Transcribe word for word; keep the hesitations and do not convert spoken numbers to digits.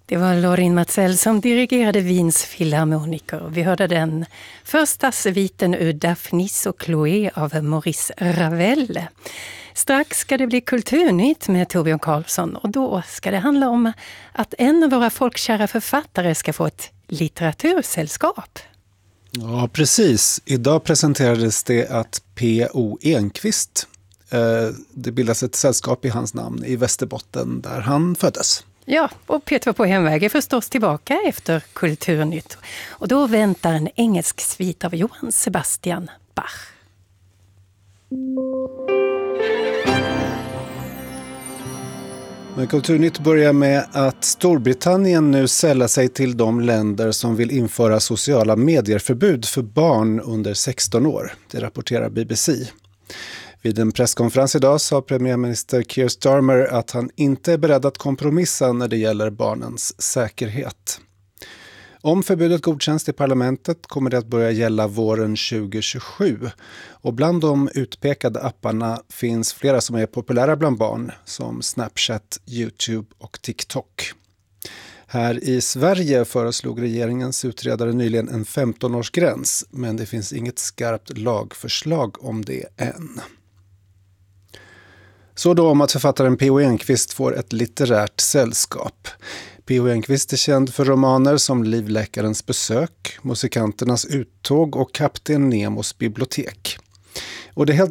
Det var Lorin Maatsell som dirigerade Wiens filharmoniker. Vi hörde den första sviten ur Daphnis och Chloé av Maurice Ravel. Strax ska det bli Kulturnytt med Torbjörn Karlsson och då ska det handla om att en av våra folkkära författare ska få ett litteratursällskap. Ja, precis. Idag presenterades det att P O Enquist, eh, det bildas ett sällskap i hans namn i Västerbotten där han föddes. Ja, och Peter var på hemväg är förstås tillbaka efter Kulturnytt. Och då väntar en engelsk svit av Johann Sebastian Bach. Men Kulturnytt börjar med att Storbritannien nu sällar sig till de länder som vill införa sociala medier-förbud för barn under sexton år. Det rapporterar B B C. Vid en presskonferens idag sa premiärminister Keir Starmer att han inte är beredd att kompromissa när det gäller barnens säkerhet. Om förbudet godkänns i parlamentet kommer det att börja gälla våren tjugo tjugosju. Och bland de utpekade apparna finns flera som är populära bland barn som Snapchat, YouTube och TikTok. Här i Sverige föreslog regeringens utredare nyligen en femton-årsgräns, men det finns inget skarpt lagförslag om det än. Så då om att författaren P O Enquist får ett litterärt sällskap. P O Enquist är känd för romaner som Livläkarens besök, Musikanternas uttåg och Kapten Nemos bibliotek. Och det helt